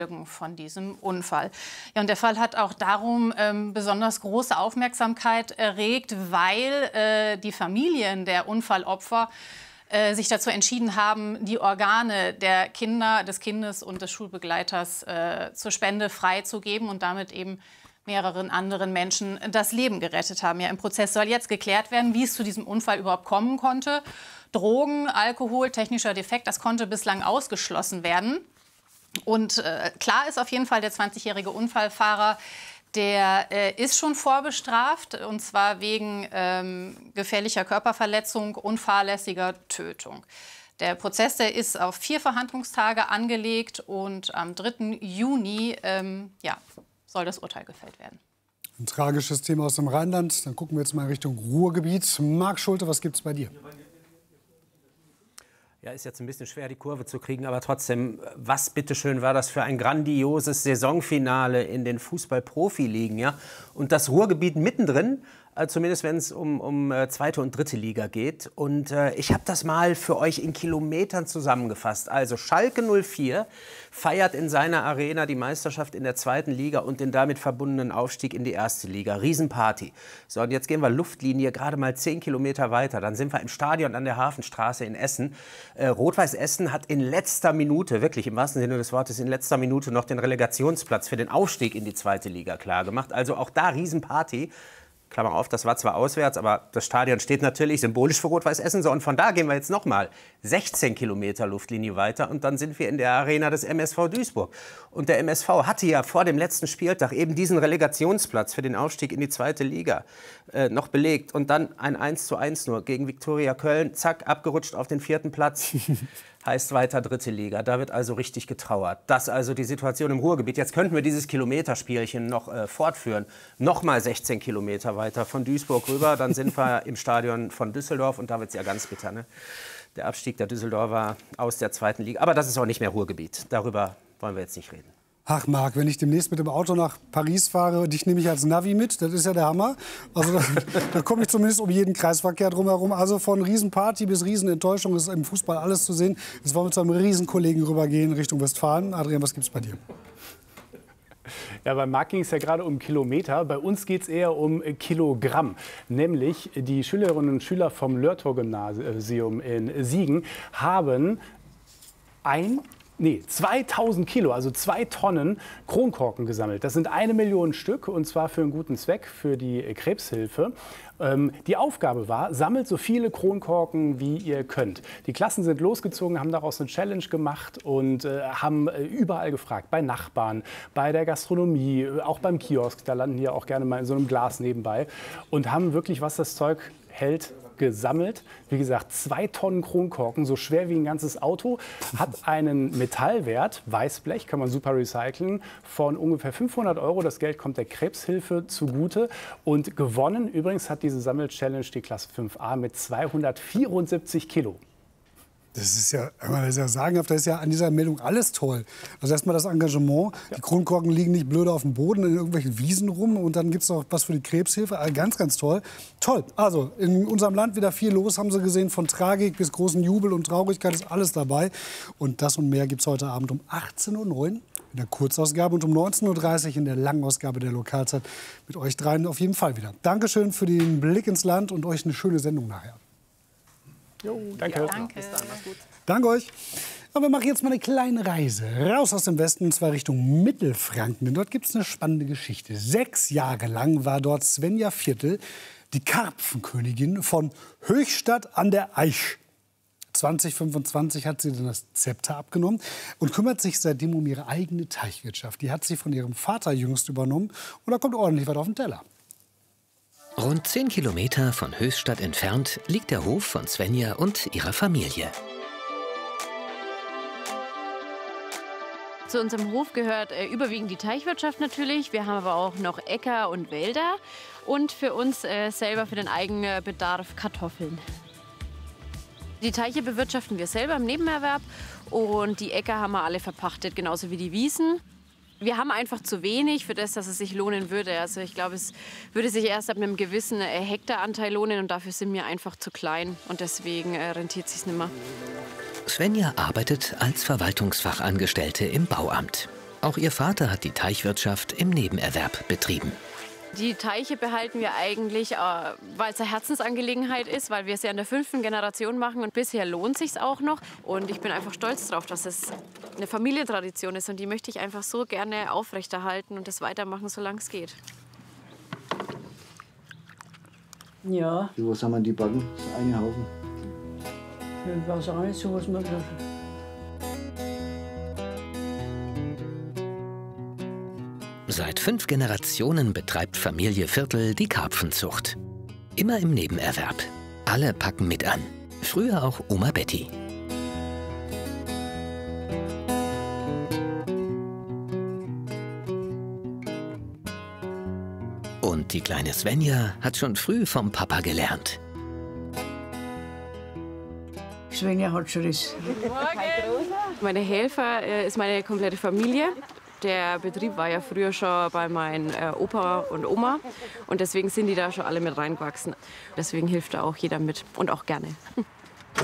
von diesem Unfall. Ja, und der Fall hat auch darum besonders große Aufmerksamkeit erregt, weil die Familien der Unfallopfer sich dazu entschieden haben, die Organe der Kinder, des Kindes und des Schulbegleiters zur Spende freizugeben und damit eben mehreren anderen Menschen das Leben gerettet haben. Ja, im Prozess soll jetzt geklärt werden, wie es zu diesem Unfall überhaupt kommen konnte. Drogen, Alkohol, technischer Defekt, das konnte bislang ausgeschlossen werden. Und klar ist auf jeden Fall, der 20-jährige Unfallfahrer, der ist schon vorbestraft, und zwar wegen gefährlicher Körperverletzung und fahrlässiger Tötung. Der Prozess, der ist auf 4 Verhandlungstage angelegt, und am 3. Juni soll das Urteil gefällt werden. Ein tragisches Thema aus dem Rheinland. Dann gucken wir jetzt mal in Richtung Ruhrgebiet. Marc Schulte, was gibt's bei dir? Ja, ist jetzt ein bisschen schwer, die Kurve zu kriegen, aber trotzdem, was bitteschön war das für ein grandioses Saisonfinale in den Fußball-Profiligen, ja? Und das Ruhrgebiet mittendrin, zumindest wenn es um 2. und 3. Liga geht. Und ich habe das mal für euch in Kilometern zusammengefasst. Also Schalke 04 feiert in seiner Arena die Meisterschaft in der 2. Liga und den damit verbundenen Aufstieg in die 1. Liga. Riesenparty. So, und jetzt gehen wir Luftlinie gerade mal 10 Kilometer weiter. Dann sind wir im Stadion an der Hafenstraße in Essen. Rot-Weiß Essen hat in letzter Minute, wirklich im wahrsten Sinne des Wortes, in letzter Minute noch den Relegationsplatz für den Aufstieg in die 2. Liga klargemacht. Also auch da Riesenparty. Klammer auf, das war zwar auswärts, aber das Stadion steht natürlich symbolisch für Rot-Weiß Essen. So, und von da gehen wir jetzt noch mal 16 Kilometer Luftlinie weiter. Und dann sind wir in der Arena des MSV Duisburg. Und der MSV hatte ja vor dem letzten Spieltag eben diesen Relegationsplatz für den Aufstieg in die 2. Liga noch belegt. Und dann ein 1:1 nur gegen Viktoria Köln. Zack, abgerutscht auf den 4. Platz. Heißt weiter 3. Liga. Da wird also richtig getrauert. Das also die Situation im Ruhrgebiet. Jetzt könnten wir dieses Kilometerspielchen noch fortführen. Nochmal 16 Kilometer weiter von Duisburg rüber. Dann sind wir im Stadion von Düsseldorf. Und da wird es ja ganz bitter, ne? Der Abstieg der Düsseldorfer aus der 2. Liga. Aber das ist auch nicht mehr Ruhrgebiet. Darüber wollen wir jetzt nicht reden. Ach Marc, wenn ich demnächst mit dem Auto nach Paris fahre, dich nehme ich als Navi mit, das ist ja der Hammer. Also da komme ich zumindest um jeden Kreisverkehr drumherum. Also von Riesenparty bis Riesenenttäuschung ist im Fußball alles zu sehen. Jetzt wollen wir zu einem Riesenkollegen rübergehen Richtung Westfalen. Adrian, was gibt's bei dir? Ja, bei Marc ging es ja gerade um Kilometer. Bei uns geht es eher um Kilogramm. Nämlich die Schülerinnen und Schüler vom Lörtor-Gymnasium in Siegen haben 2000 Kilo, also 2 Tonnen Kronkorken gesammelt. Das sind 1 Million Stück, und zwar für einen guten Zweck, für die Krebshilfe. Die Aufgabe war, sammelt so viele Kronkorken, wie ihr könnt. Die Klassen sind losgezogen, haben daraus eine Challenge gemacht und haben überall gefragt. Bei Nachbarn, bei der Gastronomie, auch beim Kiosk. Da landen die ja auch gerne mal in so einem Glas nebenbei. Und haben wirklich, was das Zeug hält, gesammelt. Wie gesagt, 2 Tonnen Kronkorken, so schwer wie ein ganzes Auto, hat einen Metallwert, Weißblech, kann man super recyceln, von ungefähr 500 €. Das Geld kommt der Krebshilfe zugute. Und gewonnen übrigens hat diese Sammel-Challenge die Klasse 5a mit 274 Kilo. Das ist ja sagenhaft, das ist ja an dieser Meldung alles toll. Also erstmal das Engagement, die Kronkorken liegen nicht blöde auf dem Boden in irgendwelchen Wiesen rum, und dann gibt es auch was für die Krebshilfe. Also ganz, ganz toll. Toll, also in unserem Land wieder viel los, haben Sie gesehen, von Tragik bis großen Jubel und Traurigkeit ist alles dabei. Und das und mehr gibt es heute Abend um 18:09 Uhr in der Kurzausgabe und um 19:30 Uhr in der Langausgabe der Lokalzeit mit euch dreien auf jeden Fall wieder. Dankeschön für den Blick ins Land und euch eine schöne Sendung nachher. Jo, danke. Ja, danke. Bis dann, mach's gut. Danke euch. Aber wir machen jetzt mal eine kleine Reise raus aus dem Westen, und zwar Richtung Mittelfranken. Denn dort gibt es eine spannende Geschichte. 6 Jahre lang war dort Svenja Viertel, die Karpfenkönigin von Höchstadt an der Aisch. 2025 hat sie dann das Zepter abgenommen und kümmert sich seitdem um ihre eigene Teichwirtschaft. Die hat sie von ihrem Vater jüngst übernommen, und da kommt ordentlich was auf den Teller. Rund 10 Kilometer von Höchstadt entfernt liegt der Hof von Svenja und ihrer Familie. Zu unserem Hof gehört überwiegend die Teichwirtschaft natürlich. Wir haben aber auch noch Äcker und Wälder und für uns selber für den eigenen Bedarf Kartoffeln. Die Teiche bewirtschaften wir selber im Nebenerwerb, und die Äcker haben wir alle verpachtet, genauso wie die Wiesen. Wir haben einfach zu wenig für das, dass es sich lohnen würde. Also ich glaube, es würde sich erst ab einem gewissen Hektaranteil lohnen, und dafür sind wir einfach zu klein, und deswegen rentiert es sich nicht mehr. Svenja arbeitet als Verwaltungsfachangestellte im Bauamt. Auch ihr Vater hat die Teichwirtschaft im Nebenerwerb betrieben. Die Teiche behalten wir eigentlich, weil es eine Herzensangelegenheit ist, weil wir es ja in der 5. Generation machen und bisher lohnt sich auch noch. Und ich bin einfach stolz darauf, dass es eine Familientradition ist und die möchte ich einfach so gerne aufrechterhalten und das weitermachen, solange es geht. Ja. Was haben wir die Backen? Das ist eine Haufen. Ich weiß auch nicht, so was man kann. Seit 5 Generationen betreibt Familie Viertel die Karpfenzucht. Immer im Nebenerwerb. Alle packen mit an. Früher auch Oma Betty. Und die kleine Svenja hat schon früh vom Papa gelernt. Svenja hat schon das. Meine Helfer ist meine komplette Familie. Der Betrieb war ja früher schon bei meinen Opa und Oma und deswegen sind die da schon alle mit reingewachsen. Deswegen hilft da auch jeder mit und auch gerne.